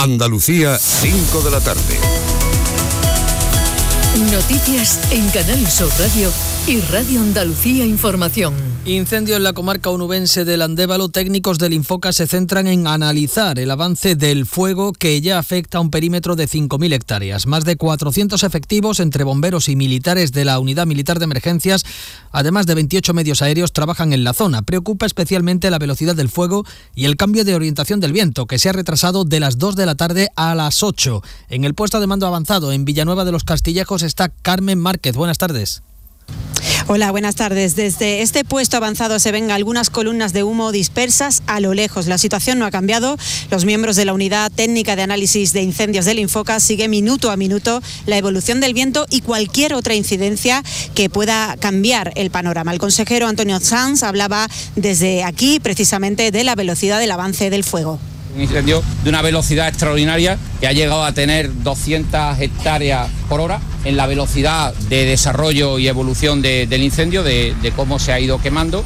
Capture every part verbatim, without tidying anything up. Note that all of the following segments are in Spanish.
Andalucía, cinco de la tarde. Noticias en Canal Sur Radio y Radio Andalucía Información. Incendio en la comarca onubense del Andévalo. Técnicos del Infoca se centran en analizar el avance del fuego que ya afecta a un perímetro de cinco mil hectáreas. Más de cuatrocientos efectivos entre bomberos y militares de la Unidad Militar de Emergencias, además de veintiocho medios aéreos, trabajan en la zona. Preocupa especialmente la velocidad del fuego y el cambio de orientación del viento, que se ha retrasado de las dos de la tarde a las ocho. En el puesto de mando avanzado, en Villanueva de los Castillejos, está Carmen Márquez. Buenas tardes. Hola, buenas tardes. Desde este puesto avanzado se ven algunas columnas de humo dispersas a lo lejos. La situación no ha cambiado. Los miembros de la Unidad Técnica de Análisis de Incendios del Infoca siguen minuto a minuto la evolución del viento y cualquier otra incidencia que pueda cambiar el panorama. El consejero Antonio Sanz hablaba desde aquí precisamente de la velocidad del avance del fuego. Un incendio de una velocidad extraordinaria que ha llegado a tener doscientas hectáreas por hora en la velocidad de desarrollo y evolución de, del incendio, de, de cómo se ha ido quemando.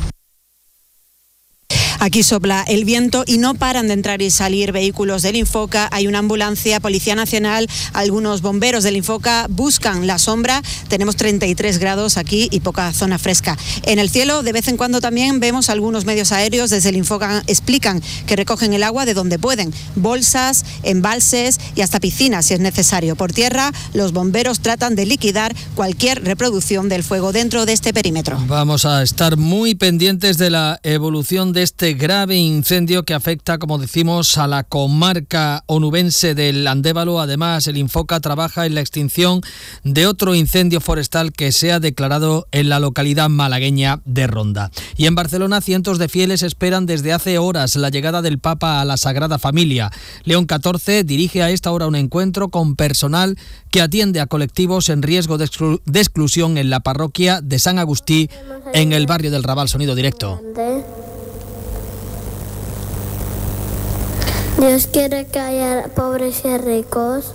Aquí sopla el viento y no paran de entrar y salir vehículos del Infoca. Hay una ambulancia, Policía Nacional, algunos bomberos del Infoca buscan la sombra. Tenemos treinta y tres grados aquí y poca zona fresca. En el cielo, de vez en cuando también vemos algunos medios aéreos. Desde el Infoca explican que recogen el agua de donde pueden. Bolsas, embalses y hasta piscinas si es necesario. Por tierra, los bomberos tratan de liquidar cualquier reproducción del fuego dentro de este perímetro. Vamos a estar muy pendientes de la evolución de este grave incendio que afecta, como decimos, a la comarca onubense del Andévalo. Además, el Infoca trabaja en la extinción de otro incendio forestal que se ha declarado en la localidad malagueña de Ronda. Y en Barcelona, cientos de fieles esperan desde hace horas la llegada del Papa a la Sagrada Familia. León catorce dirige a esta hora un encuentro con personal que atiende a colectivos en riesgo de, exclu- de exclusión en la parroquia de San Agustí, en el barrio del Raval. Sonido directo. Dios quiere que haya pobres y ricos.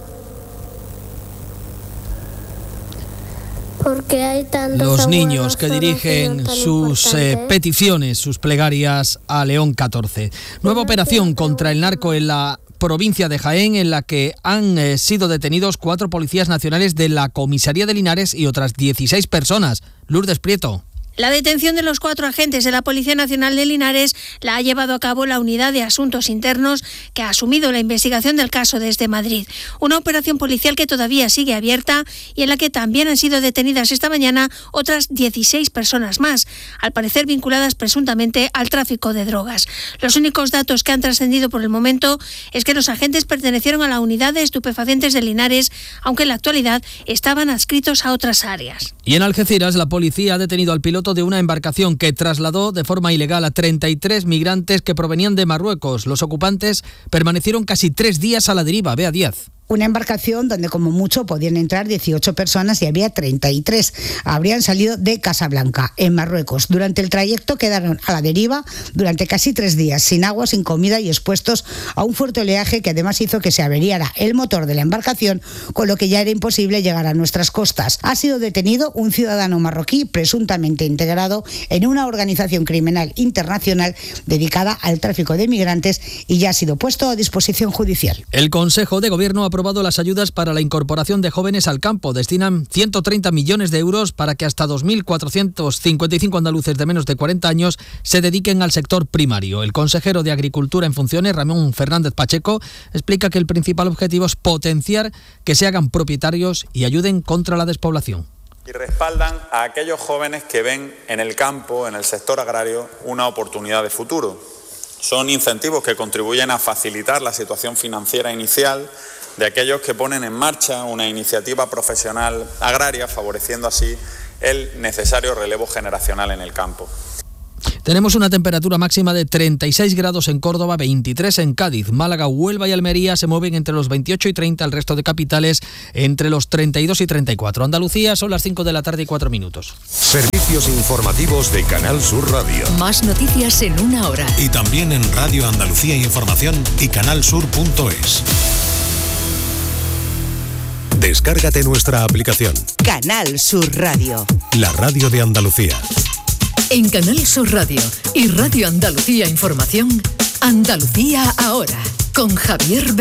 Porque hay tantos Los niños que dirigen sus eh, peticiones, sus plegarias a León catorce. Nueva operación contra el narco en la provincia de Jaén, en la que han eh, sido detenidos cuatro policías nacionales de la comisaría de Linares y otras dieciséis personas. Lourdes Prieto. La detención de los cuatro agentes de la Policía Nacional de Linares la ha llevado a cabo la Unidad de Asuntos Internos, que ha asumido la investigación del caso desde Madrid. Una operación policial que todavía sigue abierta y en la que también han sido detenidas esta mañana otras dieciséis personas más, al parecer vinculadas presuntamente al tráfico de drogas. Los únicos datos que han trascendido por el momento es que los agentes pertenecieron a la Unidad de Estupefacientes de Linares, aunque en la actualidad estaban adscritos a otras áreas. Y en Algeciras, la policía ha detenido al piloto de una embarcación que trasladó de forma ilegal a treinta y tres migrantes que provenían de Marruecos. Los ocupantes permanecieron casi tres días a la deriva. Bea Díaz. Una embarcación donde como mucho podían entrar dieciocho personas y había treinta y tres. Habrían salido de Casablanca, en Marruecos. Durante el trayecto quedaron a la deriva durante casi tres días, sin agua, sin comida y expuestos a un fuerte oleaje que además hizo que se averiara el motor de la embarcación, con lo que ya era imposible llegar a nuestras costas. Ha sido detenido un ciudadano marroquí presuntamente integrado en una organización criminal internacional dedicada al tráfico de migrantes y ya ha sido puesto a disposición judicial. El Consejo de Gobierno ha aprobado las ayudas para la incorporación de jóvenes al campo. Destinan ciento treinta millones de euros para que hasta dos mil cuatrocientos cincuenta y cinco andaluces de menos de cuarenta años se dediquen al sector primario. El consejero de Agricultura en funciones, Ramón Fernández Pacheco, explica que el principal objetivo es potenciar que se hagan propietarios y ayuden contra la despoblación. Y respaldan a aquellos jóvenes que ven en el campo, en el sector agrario, una oportunidad de futuro. Son incentivos que contribuyen a facilitar la situación financiera inicial de aquellos que ponen en marcha una iniciativa profesional agraria, favoreciendo así el necesario relevo generacional en el campo. Tenemos una temperatura máxima de treinta y seis grados en Córdoba, veintitrés en Cádiz, Málaga, Huelva y Almería se mueven entre los veintiocho y treinta, el resto de capitales entre los treinta y dos y treinta y cuatro. Andalucía, son las cinco de la tarde y cuatro minutos. Servicios informativos de Canal Sur Radio. Más noticias en una hora. Y también en Radio Andalucía Información y canalsur punto es. Descárgate nuestra aplicación. Canal Sur Radio. La radio de Andalucía. En Canal Sur Radio y Radio Andalucía Información, Andalucía ahora, con Javier Benítez.